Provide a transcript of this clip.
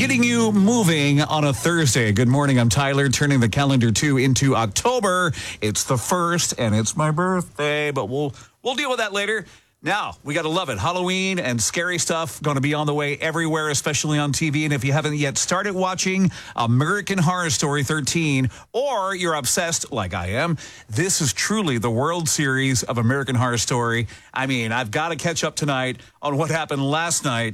getting you moving on a Thursday. Good morning, I'm Tyler, turning the calendar into October. It's the 1st, and it's my birthday, but we'll deal with that later. Now, we got to love it. Halloween and scary stuff going to be on the way everywhere, especially on TV. And if you haven't yet started watching American Horror Story 13, or you're obsessed like I am, this is truly the World Series of American Horror Story. I mean, I've got to catch up tonight on what happened last night